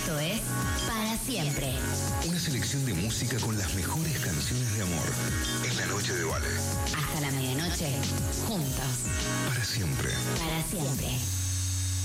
Esto es Para Siempre. Una selección de música con las mejores canciones de amor. En la noche de Vale. Hasta la medianoche, juntos. Para siempre. Para siempre.